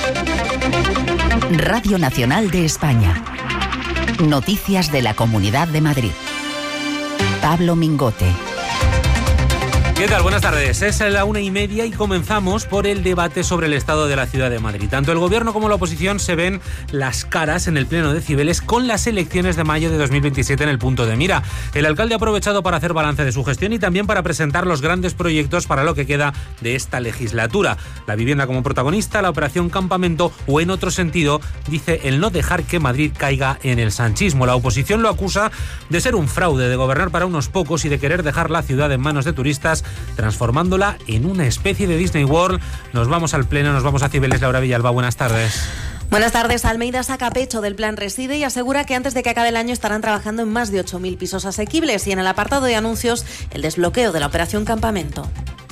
Radio Nacional de España. Noticias de la Comunidad de Madrid. Pablo Mingote. ¿Qué tal? Buenas tardes. Es la 1:30 y comenzamos por el debate sobre el estado de la ciudad de Madrid. Tanto el gobierno como la oposición se ven las caras en el pleno de Cibeles con las elecciones de mayo de 2027 en el punto de mira. El alcalde ha aprovechado para hacer balance de su gestión y también para presentar los grandes proyectos para lo que queda de esta legislatura. La vivienda como protagonista, la operación Campamento o, en otro sentido, dice el no dejar que Madrid caiga en el sanchismo. La oposición lo acusa de ser un fraude, de gobernar para unos pocos y de querer dejar la ciudad en manos de turistas, transformándola en una especie de Disney World. Nos vamos al pleno, nos vamos a Cibeles. Laura Villalba, buenas tardes. Buenas tardes. Almeida saca pecho del plan Reside y asegura que antes de que acabe el año estarán trabajando en más de 8.000 pisos asequibles y en el apartado de anuncios el desbloqueo de la operación Campamento.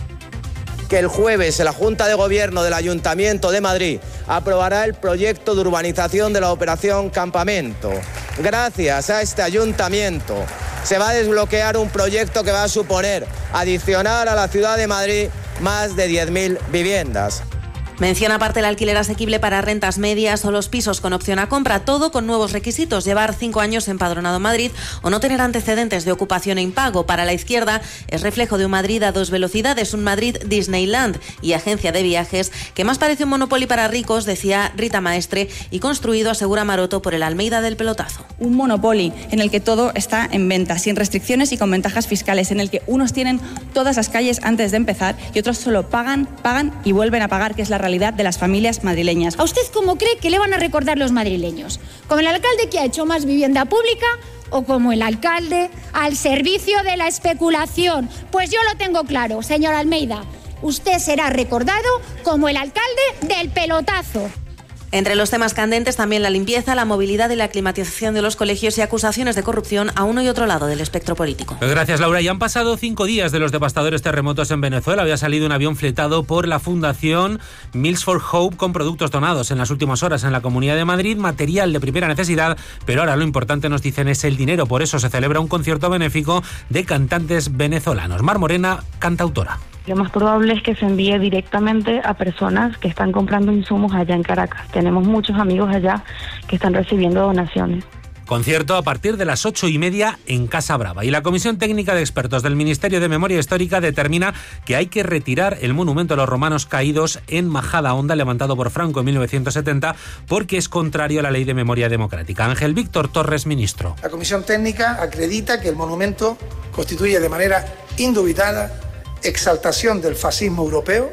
Que el jueves la Junta de Gobierno del Ayuntamiento de Madrid aprobará el proyecto de urbanización de la operación Campamento. Gracias a este ayuntamiento se va a desbloquear un proyecto que va a suponer adicionar a la ciudad de Madrid más de 10.000 viviendas. Menciona aparte el alquiler asequible para rentas medias o los pisos con opción a compra, todo con nuevos requisitos: llevar 5 años empadronado en Madrid o no tener antecedentes de ocupación e impago. Para la izquierda es reflejo de un Madrid a 2 velocidades, un Madrid Disneyland y agencia de viajes que más parece un Monopoly para ricos, decía Rita Maestre, y construido, asegura Maroto, por el Almeida del pelotazo. Un Monopoly en el que todo está en venta, sin restricciones y con ventajas fiscales, en el que unos tienen todas las calles antes de empezar y otros solo pagan y vuelven a pagar, que es la realidad de las familias madrileñas. ¿A usted cómo cree que le van a recordar los madrileños? ¿Como el alcalde que ha hecho más vivienda pública o como el alcalde al servicio de la especulación? Pues yo lo tengo claro, señor Almeida. Usted será recordado como el alcalde del pelotazo. Entre los temas candentes también la limpieza, la movilidad y la climatización de los colegios y acusaciones de corrupción a uno y otro lado del espectro político. Gracias, Laura. Ya han pasado 5 días de los devastadores terremotos en Venezuela. Había salido un avión fletado por la Fundación Meals for Hope con productos donados en las últimas horas en la Comunidad de Madrid, material de primera necesidad, pero ahora lo importante, nos dicen, es el dinero. Por eso se celebra un concierto benéfico de cantantes venezolanos. Mar Morena, cantautora. Lo más probable es que se envíe directamente a personas que están comprando insumos allá en Caracas. Tenemos muchos amigos allá que están recibiendo donaciones. Concierto a partir de las 8:30 en Casa Brava. Y la Comisión Técnica de Expertos del Ministerio de Memoria Histórica determina que hay que retirar el monumento a los romanos caídos en Majadahonda, levantado por Franco en 1970, porque es contrario a la Ley de Memoria Democrática. Ángel Víctor Torres, ministro. La Comisión Técnica acredita que el monumento constituye de manera indubitada exaltación del fascismo europeo,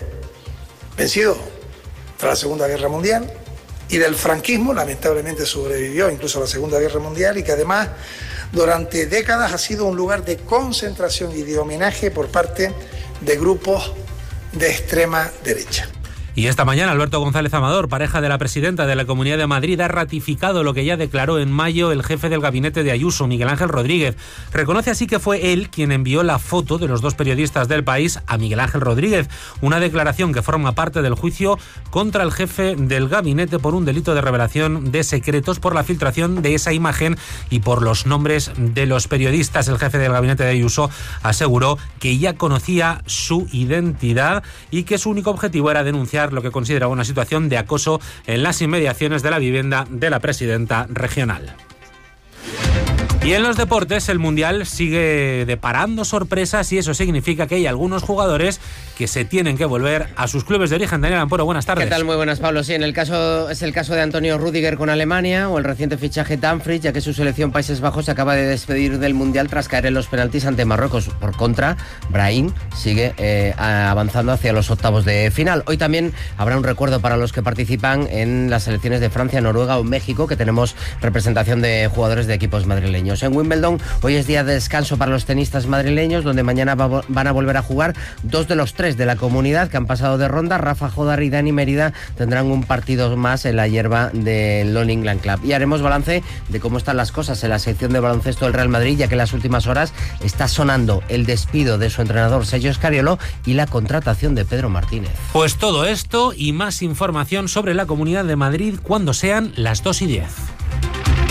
vencido tras la Segunda Guerra Mundial, y del franquismo, lamentablemente sobrevivió incluso a la Segunda Guerra Mundial, y que además durante décadas ha sido un lugar de concentración y de homenaje por parte de grupos de extrema derecha. Y esta mañana Alberto González Amador, pareja de la presidenta de la Comunidad de Madrid, ha ratificado lo que ya declaró en mayo el jefe del gabinete de Ayuso, Miguel Ángel Rodríguez. Reconoce así que fue él quien envió la foto de los 2 periodistas del País a Miguel Ángel Rodríguez, una declaración que forma parte del juicio contra el jefe del gabinete por un delito de revelación de secretos por la filtración de esa imagen y por los nombres de los periodistas. El jefe del gabinete de Ayuso aseguró que ya conocía su identidad y que su único objetivo era denunciar lo que consideraba una situación de acoso en las inmediaciones de la vivienda de la presidenta regional. Y en los deportes, el Mundial sigue deparando sorpresas y eso significa que hay algunos jugadores que se tienen que volver a sus clubes de origen. Daniel Amporo, buenas tardes. ¿Qué tal? Muy buenas, Pablo. Sí, es el caso de Antonio Rüdiger con Alemania o el reciente fichaje Dumfries, ya que su selección Países Bajos se acaba de despedir del Mundial tras caer en los penaltis ante Marruecos. Por contra, Brahim sigue avanzando hacia los octavos de final. Hoy también habrá un recuerdo para los que participan en las selecciones de Francia, Noruega o México, que tenemos representación de jugadores de equipos madrileños. En Wimbledon hoy es día de descanso para los tenistas madrileños, donde mañana van a volver a jugar 2 de los 3 de la comunidad que han pasado de ronda. Rafa Jodar y Dani Mérida tendrán un partido más en la hierba del All England Club. Y haremos balance de cómo están las cosas en la sección de baloncesto del Real Madrid, ya que en las últimas horas está sonando el despido de su entrenador Sergio Scariolo y la contratación de Pedro Martínez. Pues todo esto y más información sobre la Comunidad de Madrid cuando sean las 2:10.